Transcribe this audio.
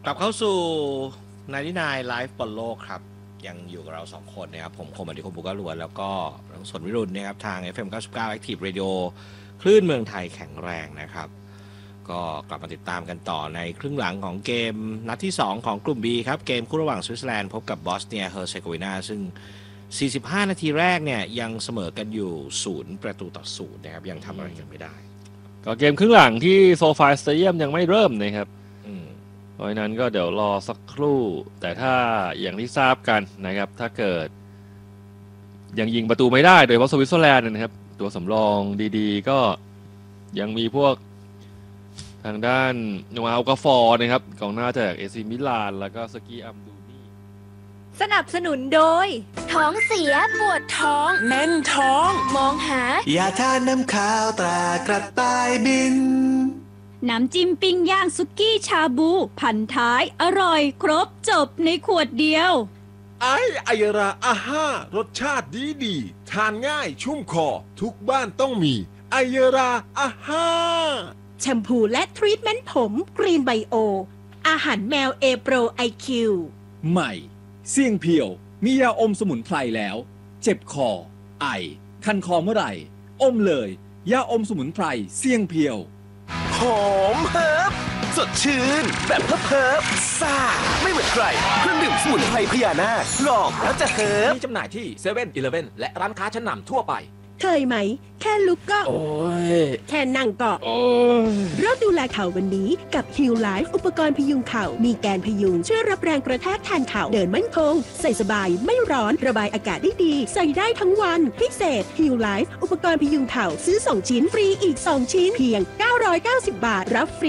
กลับเข้าสู่99 Live บอลโลกครับยังอยู่กับเรา2คนนะครับผมคมอดิคมบุกล้วนแล้วก็สนวิรุณนะครับทาง FM 99 Active Radio คลื่นเมืองไทยแข็งแรงนะครับก็กลับมาติดตามกันต่อในครึ่งหลังของเกมนัดที่2ของกลุ่ม B ครับเกมคู่ระหว่างสวิตเซอร์แลนด์พบกับบอสเนียเฮอร์เซโกวีนาซึ่ง45นาทีแรกเนี่ยยังเสมอกันอยู่0-0นะครับยังทำอะไรกันไม่ได้ก็เกมครึ่งหลังที่โซฟาสเตเดียมยังไม่เริ่มนะครับเพราะฉะนั้นก็เดี๋ยวรอสักครู่แต่ถ้าอย่างที่ทราบกันนะครับถ้าเกิดยังยิงประตูไม่ได้โดยเฉพาะสวิตเซอร์แลนด์นะครับตัวสำรองดีๆก็ยังมีพวกทางด้านโนอาลกาฟอร์นะครับกองหน้าจากเอซีมิลานแล้วก็สกีอัมดูนี่สนับสนุนโดยท้องเสียปวดท้องแน่นท้องมองหายาทานน้ำข้าวตรากระต่ายบินน้ำจิ้มปิ้งย่างสุกี้ชาบูพันท้ายอร่อยครบจบในขวดเดียวไอราอาห้ารสชาติดีทานง่ายชุ่มคอทุกบ้านต้องมีไอราอาห้าแชมพูและทรีทเมนต์ผมกรีนไบโออาหารแมวเอโปรไอคิวใหม่เสี่ยงเพียวมียาอมสมุนไพรแล้วเจ็บคอไอคันคอเมื่อไหร่อมเลยยาอมสมุนไพรเสี่ยงเพียวหอมเฮิบสดชื่นแบบเพิบซ่าไม่เหมือนใครเครื่องดื่มสมุนไพรพญานาคลองแล้วจะเฮิบมีจำหน่ายที่เซเว่นอีเลฟเว่นและร้านค้าชั้นนำทั่วไปเคยไหมแค่ลุกก็โอ้ยแค่นั่งก็โอ้ยเริ่มดูแลเข่าวันนี้กับฮิลไลฟ์อุปกรณ์พยุงเข่ามีแกนพยุงช่วยรับแรงกระแทกแทนเข่าเดินมั่นคงใส่สบายไม่ร้อนระบายอากาศได้ดีใส่ได้ทั้งวันพิเศษฮิลไลฟ์อุปกรณ์พยุงเข่าซื้อ2ชิ้นฟรีอีก2ชิ้นเพียง990 บาทรับฟรี